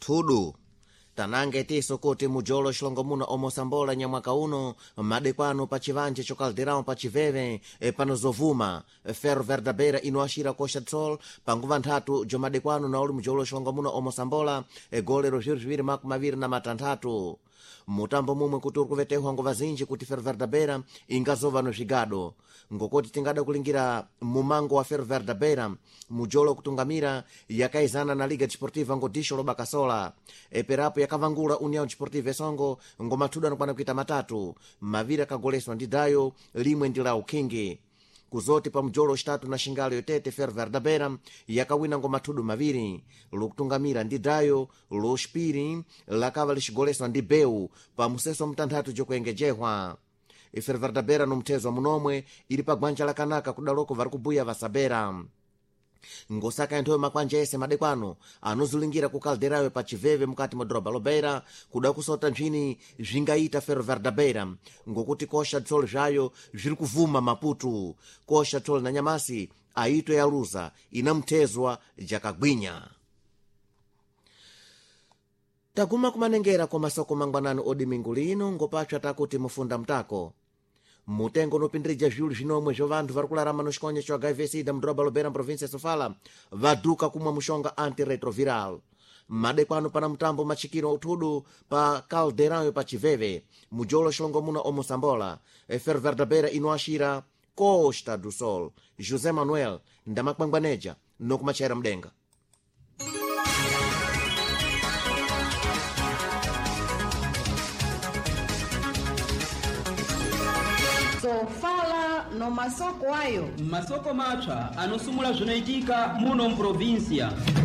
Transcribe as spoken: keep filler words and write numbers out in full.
thudu tanange tiso kuti mujolo xilongo muno omosambola nyamwaka uno madekwano pa civanje cokalderão pa civeve e pano zovuma ferro verdadeira inoaxira coxa de sol panguva nthatu jo madekwano na uli mujolo xilongo muno omosambola e golero zviru ziviri makumi maviri na matanthatu mutambo mumwe kuti uri kuvetehwa nguva zinji kuti ferro verdadeira ingazova no zvigado ngokoti tingada kulingira mumango wa ferro verdadeira mujolo kutungamira yakaizana na liga desportiva ngodisho lobakasola eperapo yakavangula união desportiva esongo ngomathudu anokwana kuita matatu maviri akagoleswa ndi dayo limwe ndi la ukhingi kuzoti pa mujolo xitatu na xingalo yotete ferro verdadeira yakawina ngomathudu maviri lokutungamira ndi dayo loxpiri lakava lixigoleswa ndi beu pa museso mtanthatu jokuengejehwa ferro verdadeira no mthezwa munomwe ili pa gwanja lakanaka kudaloko vari kubuya vasabera ngosaka yanthoyo makwanja ese madekwano anozulingira ku kalderayo pa civeve mukati mwa droba lobeira kuda kusota ntchini zvingayita ferro verdadeira ngokuti kosha tsolo zvayo zviri kuvuma maputu kosha tsolo na nyamasi aito yaluza inamthezwa jakagwinya taguma kumanengera kwa masoko mangwanani odimingu lino ngopatcha takuti mufunda mtako mutengo nopindirija vyulu vinomwe vyo vanthu vari kularama no xikonye xo H I V sida mudroba lobera mprovinsia Sofala vaduka kumwa muxonga antiretroviral madekwano pana mutambo machikiro uthudu pa caldeirão pa civeve mujolo xilongo muno omosambola ferro verdadeira inoaxira costa do sol José Manuel ndamakwangwaneja nokumachera mdenga Sofala no masoko ayo masoko mapsa anosumula zvinaitika muno mprovinsia